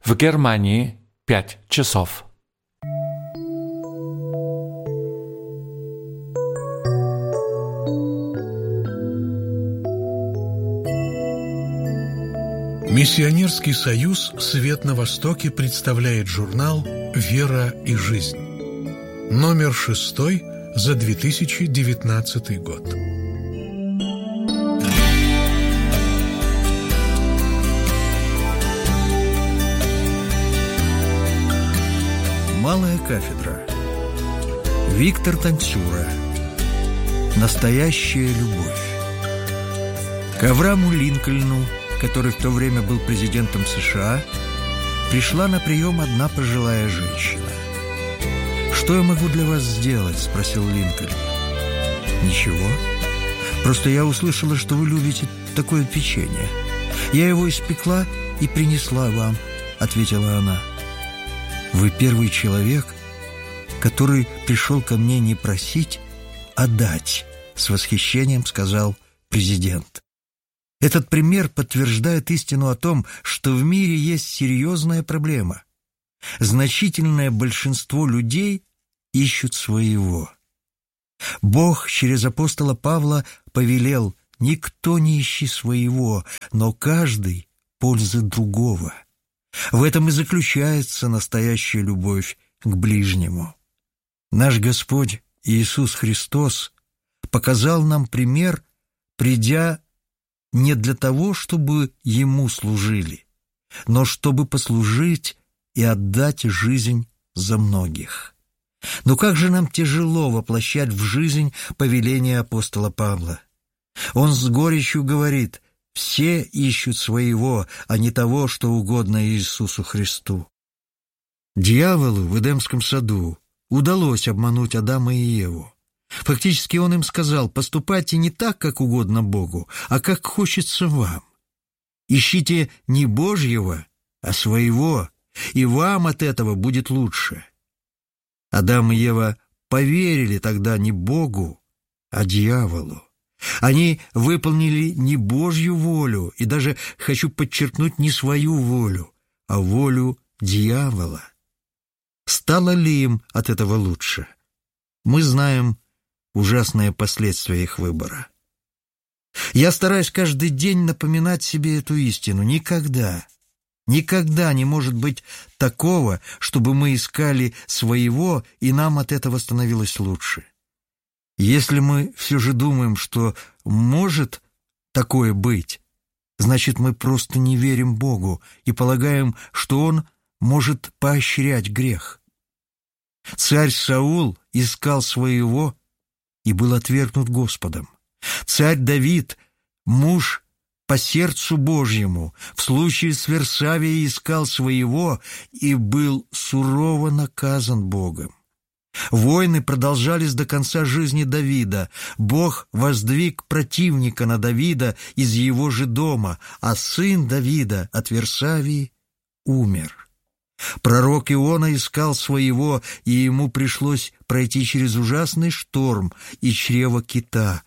В Германии 5 часов. Миссионерский союз «Свет на Востоке» представляет журнал «Вера и жизнь». Номер 6 за 2019 год. Малая кафедра. Виктор Танцюра. Настоящая любовь. К Аврааму Линкольну, который в то время был президентом США, пришла на прием одна пожилая женщина. «Что я могу для вас сделать?» – спросил Линкольн. «Ничего. Просто я услышала, что вы любите такое печенье. Я его испекла и принесла вам», – ответила она. «Вы первый человек, который пришел ко мне не просить, а дать», – с восхищением сказал президент. Этот пример подтверждает истину о том, что в мире есть серьезная проблема. Значительное большинство людей ищут своего. Бог через апостола Павла повелел: «Никто не ищи своего, но каждый пользы другого». В этом и заключается настоящая любовь к ближнему. Наш Господь Иисус Христос показал нам пример, придя не для того, чтобы Ему служили, но чтобы послужить и отдать жизнь за многих. Но как же нам тяжело воплощать в жизнь повеление апостола Павла. Он с горечью говорит: «Все ищут своего, а не того, что угодно Иисусу Христу». Дьяволу в Эдемском саду удалось обмануть Адама и Еву. Фактически он им сказал: «Поступайте не так, как угодно Богу, а как хочется вам. Ищите не Божьего, а своего, и вам от этого будет лучше». Адам и Ева поверили тогда не Богу, а дьяволу. Они выполнили не Божью волю, и даже, хочу подчеркнуть, не свою волю, а волю дьявола. Стало ли им от этого лучше? Мы знаем ужасные последствия их выбора. Я стараюсь каждый день напоминать себе эту истину. Никогда не может быть такого, чтобы мы искали своего, и нам от этого становилось лучше. Если мы все же думаем, что может такое быть, значит, мы просто не верим Богу и полагаем, что Он может поощрять грех. Царь Саул искал своего и был отвергнут Господом. Царь Давид, муж по сердцу Божьему, в случае с Версавией искал своего и был сурово наказан Богом. Войны продолжались до конца жизни Давида. Бог воздвиг противника на Давида из его же дома, а сын Давида от Версавии умер. Пророк Иона искал своего, и ему пришлось пройти через ужасный шторм и чрево кита.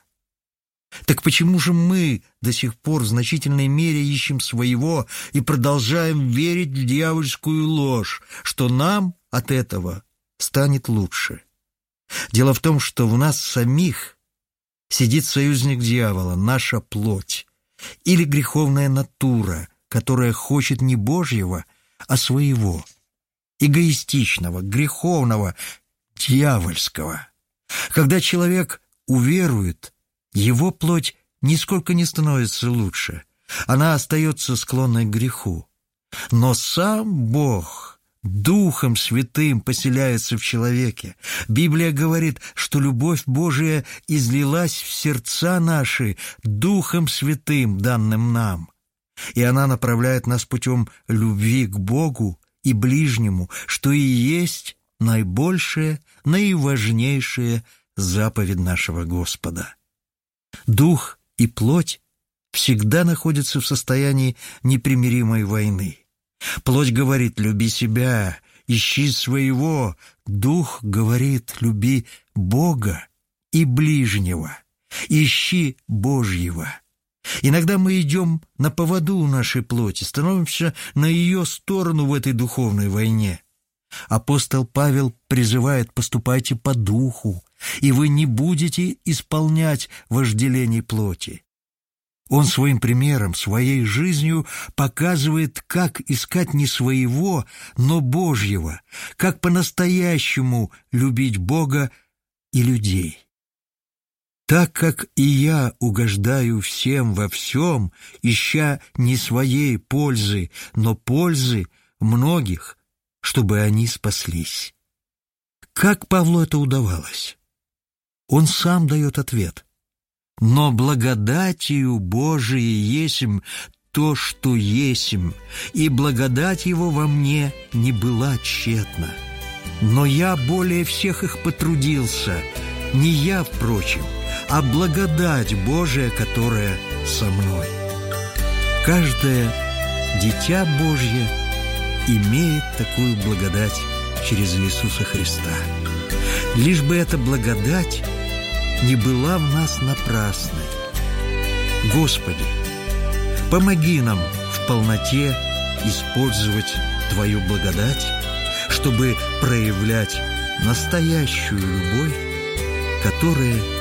Так почему же мы до сих пор в значительной мере ищем своего и продолжаем верить в дьявольскую ложь, что нам от этого станет лучше? Дело в том, что в нас самих сидит союзник дьявола, наша плоть, или греховная натура, которая хочет не Божьего, а своего, эгоистичного, греховного, дьявольского. Когда человек уверует, его плоть нисколько не становится лучше, она остается склонной к греху. Но сам Бог Духом Святым поселяется в человеке. Библия говорит, что любовь Божия излилась в сердца наши Духом Святым, данным нам. И она направляет нас путем любви к Богу и ближнему, что и есть наибольшая, наиважнейшая заповедь нашего Господа. Дух и плоть всегда находятся в состоянии непримиримой войны. Плоть говорит: «Люби себя, ищи своего». Дух говорит: «Люби Бога и ближнего, ищи Божьего». Иногда мы идем на поводу у нашей плоти, становимся на ее сторону в этой духовной войне. Апостол Павел призывает: поступайте по духу, и вы не будете исполнять вожделений плоти. Он своим примером, своей жизнью показывает, как искать не своего, но Божьего, как по-настоящему любить Бога и людей. Так как и я угождаю всем во всем, ища не своей пользы, но пользы многих, чтобы они спаслись. Как Павлу это удавалось? Он сам дает ответ. «Но благодатью Божией есмь то, что есмь, и благодать Его во мне не была тщетна. Но я более всех их потрудился, не я, впрочем, а благодать Божия, которая со мной». Каждое дитя Божье имеет такую благодать через Иисуса Христа. Лишь бы эта благодать не была в нас напрасной. Господи, помоги нам в полноте использовать Твою благодать, чтобы проявлять настоящую любовь, которая